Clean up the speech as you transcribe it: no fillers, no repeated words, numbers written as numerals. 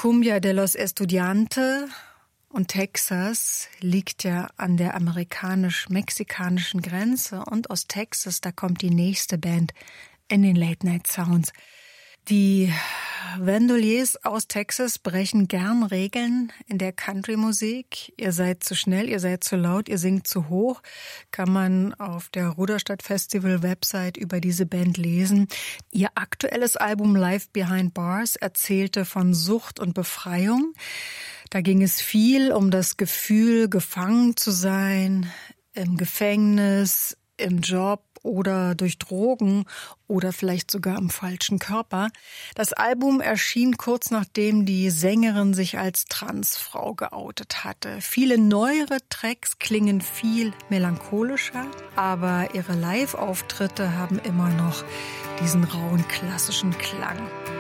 Cumbia de los Estudiantes und Texas liegt ja an der amerikanisch-mexikanischen Grenze und aus Texas, da kommt die nächste Band in den Late Night Sounds. Die Vandoliers aus Texas brechen gern Regeln in der Country-Musik. Ihr seid zu schnell, ihr seid zu laut, ihr singt zu hoch. Kann man auf der Ruderstadt-Festival-Website über diese Band lesen. Ihr aktuelles Album Life Behind Bars erzählte von Sucht und Befreiung. Da ging es viel um das Gefühl, gefangen zu sein, im Gefängnis, im Job oder durch Drogen oder vielleicht sogar im falschen Körper. Das Album erschien kurz nachdem die Sängerin sich als Transfrau geoutet hatte. Viele neuere Tracks klingen viel melancholischer, aber ihre Live-Auftritte haben immer noch diesen rauen klassischen Klang.